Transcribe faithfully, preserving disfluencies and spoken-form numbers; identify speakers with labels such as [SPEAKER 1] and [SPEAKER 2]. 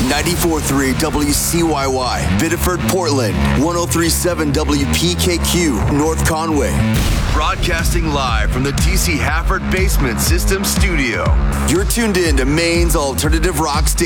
[SPEAKER 1] ninety-four point three W C Y Y, Biddeford, Portland, one oh three point seven W P K Q, North Conway. Broadcasting live from the T C Hafford Basement System Studio. You're tuned in to Maine's alternative rock station.